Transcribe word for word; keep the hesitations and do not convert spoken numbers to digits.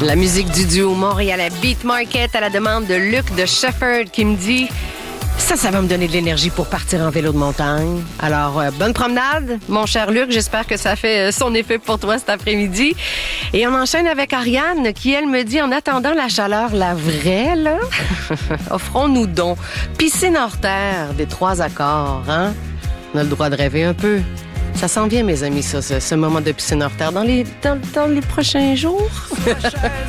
La musique du duo Montréal Beat Market à la demande de Luc de Shepherd qui me dit ça, ça va me donner de l'énergie pour partir en vélo de montagne. Alors, euh, bonne promenade, mon cher Luc. J'espère que ça fait euh, son effet pour toi cet après-midi. Et on enchaîne avec Ariane qui, elle, me dit en attendant la chaleur, la vraie, là, offrons-nous donc piscine hors terre des trois accords, hein? On a le droit de rêver un peu. Ça s'en vient, mes amis, ça, ce, ce moment de piscine hors terre dans les, dans, dans les prochains jours.